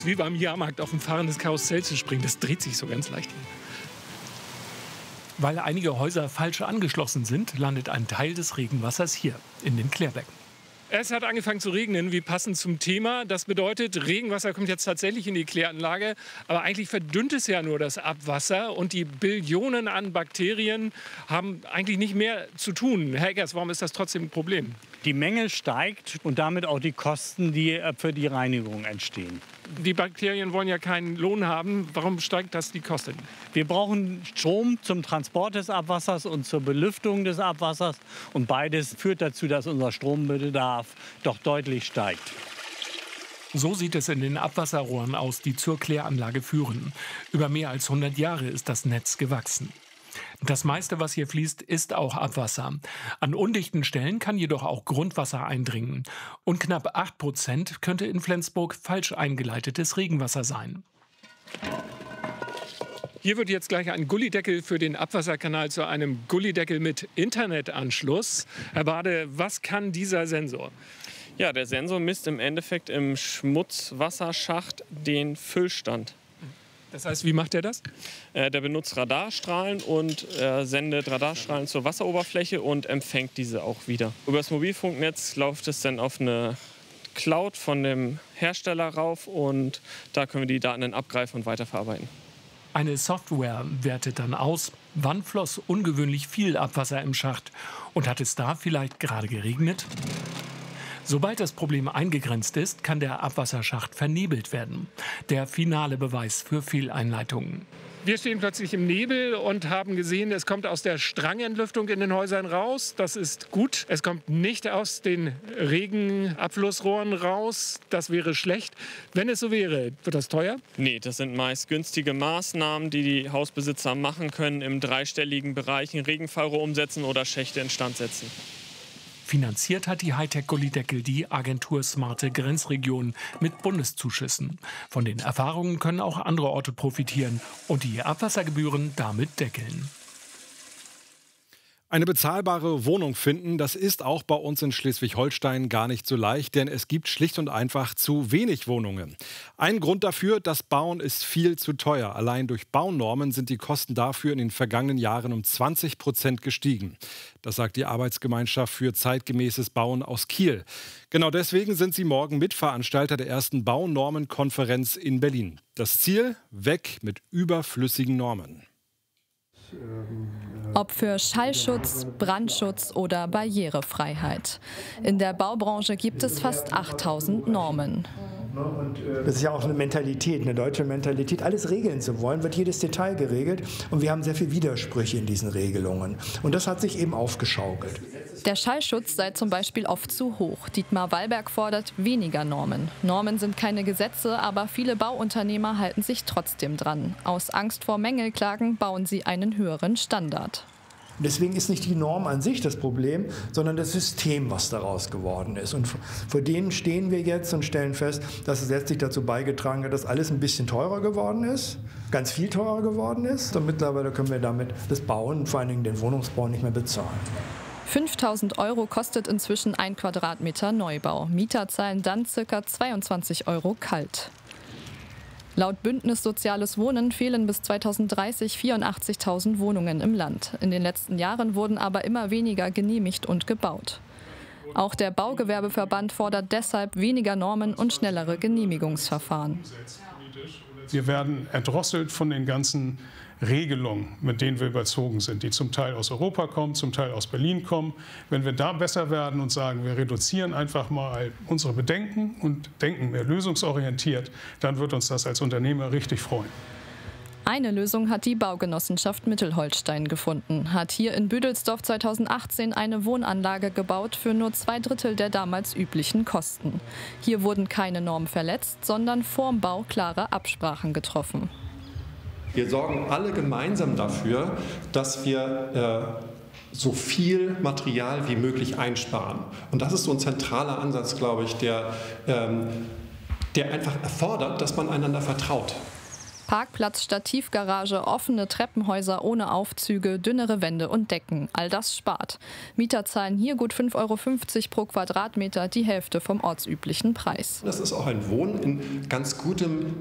Wie beim Jahrmarkt auf ein fahrendes Karussell zu springen, das dreht sich so ganz leicht. Weil einige Häuser falsch angeschlossen sind, landet ein Teil des Regenwassers hier in den Klärbecken. Es hat angefangen zu regnen, wie passend zum Thema. Das bedeutet, Regenwasser kommt jetzt tatsächlich in die Kläranlage. Aber eigentlich verdünnt es ja nur das Abwasser. Und die Billionen an Bakterien haben eigentlich nicht mehr zu tun. Herr Eggers, warum ist das trotzdem ein Problem? Die Menge steigt und damit auch die Kosten, die für die Reinigung entstehen. Die Bakterien wollen ja keinen Lohn haben. Warum steigt das die Kosten? Wir brauchen Strom zum Transport des Abwassers und zur Belüftung des Abwassers. Und beides führt dazu, dass unser Strombedarf doch deutlich steigt. So sieht es in den Abwasserrohren aus, die zur Kläranlage führen. Über mehr als 100 Jahre ist das Netz gewachsen. Das meiste, was hier fließt, ist auch Abwasser. An undichten Stellen kann jedoch auch Grundwasser eindringen. Und knapp 8% könnte in Flensburg falsch eingeleitetes Regenwasser sein. Hier wird jetzt gleich ein Gullydeckel für den Abwasserkanal zu einem Gullydeckel mit Internetanschluss. Herr Bade, was kann dieser Sensor? Ja, der Sensor misst im Endeffekt im Schmutzwasserschacht den Füllstand. Das heißt, wie macht er das? Der benutzt Radarstrahlen und sendet Radarstrahlen zur Wasseroberfläche und empfängt diese auch wieder. Über das Mobilfunknetz läuft es dann auf eine Cloud von dem Hersteller rauf und da können wir die Daten dann abgreifen und weiterverarbeiten. Eine Software wertet dann aus, wann floss ungewöhnlich viel Abwasser im Schacht und hat es da vielleicht gerade geregnet? Sobald das Problem eingegrenzt ist, kann der Abwasserschacht vernebelt werden. Der finale Beweis für Fehleinleitungen. Wir stehen plötzlich im Nebel und haben gesehen, es kommt aus der Strangentlüftung in den Häusern raus. Das ist gut. Es kommt nicht aus den Regenabflussrohren raus. Das wäre schlecht. Wenn es so wäre, wird das teuer? Nee, das sind meist günstige Maßnahmen, die die Hausbesitzer machen können, im dreistelligen Bereich Regenfallrohr umsetzen oder Schächte instand setzen. Finanziert hat die Hightech-Gullydeckel die Agentur Smarte Grenzregion mit Bundeszuschüssen. Von den Erfahrungen können auch andere Orte profitieren und die Abwassergebühren damit deckeln. Eine bezahlbare Wohnung finden, das ist auch bei uns in Schleswig-Holstein gar nicht so leicht, denn es gibt schlicht und einfach zu wenig Wohnungen. Ein Grund dafür, das Bauen ist viel zu teuer. Allein durch Baunormen sind die Kosten dafür in den vergangenen Jahren um 20% gestiegen. Das sagt die Arbeitsgemeinschaft für zeitgemäßes Bauen aus Kiel. Genau deswegen sind sie morgen Mitveranstalter der ersten Baunormenkonferenz in Berlin. Das Ziel: weg mit überflüssigen Normen. Ob für Schallschutz, Brandschutz oder Barrierefreiheit. In der Baubranche gibt es fast 8000 Normen. Das ist ja auch eine Mentalität, eine deutsche Mentalität. Alles regeln zu wollen, wird jedes Detail geregelt. Und wir haben sehr viele Widersprüche in diesen Regelungen. Und das hat sich eben aufgeschaukelt. Der Schallschutz sei zum Beispiel oft zu hoch. Dietmar Wallberg fordert weniger Normen. Normen sind keine Gesetze, aber viele Bauunternehmer halten sich trotzdem dran. Aus Angst vor Mängelklagen bauen sie einen höheren Standard. Deswegen ist nicht die Norm an sich das Problem, sondern das System, was daraus geworden ist. Und vor denen stehen wir jetzt und stellen fest, dass es letztlich dazu beigetragen hat, dass alles ein bisschen teurer geworden ist, ganz viel teurer geworden ist. Und mittlerweile können wir damit das Bauen, vor allen Dingen den Wohnungsbau, nicht mehr bezahlen. 5.000 € kostet inzwischen 1 Quadratmeter Neubau. Mieter zahlen dann ca. 22 € kalt. Laut Bündnis Soziales Wohnen fehlen bis 2030 84.000 Wohnungen im Land. In den letzten Jahren wurden aber immer weniger genehmigt und gebaut. Auch der Baugewerbeverband fordert deshalb weniger Normen und schnellere Genehmigungsverfahren. Wir werden erdrosselt von den ganzen Regelungen, mit denen wir überzogen sind, die zum Teil aus Europa kommen, zum Teil aus Berlin kommen. Wenn wir da besser werden und sagen, wir reduzieren einfach mal unsere Bedenken und denken mehr lösungsorientiert, dann wird uns das als Unternehmer richtig freuen. Eine Lösung hat die Baugenossenschaft Mittelholstein gefunden, hat hier in Büdelsdorf 2018 eine Wohnanlage gebaut für nur 2/3 der damals üblichen Kosten. Hier wurden keine Normen verletzt, sondern vorm Bau klare Absprachen getroffen. Wir sorgen alle gemeinsam dafür, dass wir so viel Material wie möglich einsparen. Und das ist so ein zentraler Ansatz, glaube ich, der einfach erfordert, dass man einander vertraut. Parkplatz statt Tiefgarage, offene Treppenhäuser ohne Aufzüge, dünnere Wände und Decken. All das spart. Mieter zahlen hier gut 5,50 € pro Quadratmeter, die Hälfte vom ortsüblichen Preis. Das ist auch ein Wohnen in ganz gutem